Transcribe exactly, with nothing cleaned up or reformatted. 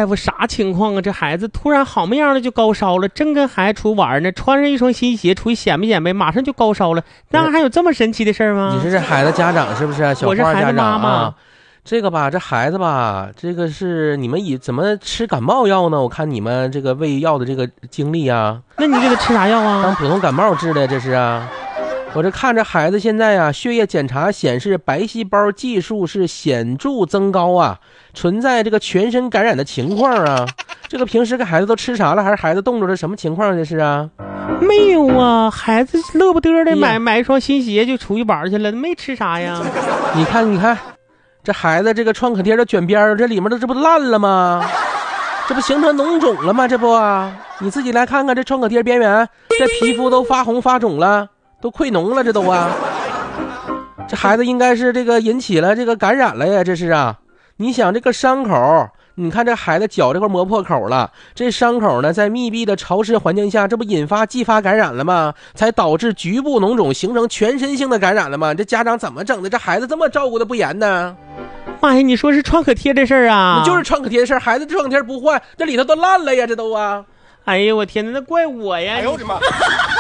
大夫，啥情况啊？这孩子突然好么样的就高烧了，正跟孩子出玩呢，穿上一双新鞋出去显摆显摆，马上就高烧了。那还有这么神奇的事儿吗？ 你是这孩子家长是不是？小花家长啊， 我是孩子妈妈。 这个吧，这孩子吧，这个是你们以怎么吃感冒药呢？我看你们这个喂药的这个经历啊。 那你给他吃啥药啊？ 当普通感冒治的，这是啊。我这看着孩子现在啊，血液检查显示白细胞计数是显著增高啊，存在这个全身感染的情况啊。这个平时给孩子都吃啥了？还是孩子冻着是什么情况？这是啊？ 没有啊，孩子乐不得的买买一双新鞋就出去玩去了，没吃啥呀。 你看，你看。这孩子这个创可贴的卷边这里面的这不烂了吗？这不形成脓肿了吗？这不啊，你自己来看看这创可贴边缘，这皮肤都发红发肿了，都溃脓了，这都啊。这孩子应该是这个引起了这个感染了呀，这是啊。你想这个伤口，你看这孩子脚这块磨破口了，这伤口呢在密闭的潮湿环境下，这不引发继发感染了吗？才导致局部脓肿形成全身性的感染了吗？这家长怎么整的？这孩子这么照顾的不严呢？ 妈呀，你说是创可贴这事儿啊？ 就是创可贴的事儿，孩子这创可贴不换，这里头都烂了呀，这都啊！ 哎呀，我天哪，那怪我呀！ 哎呦我的妈！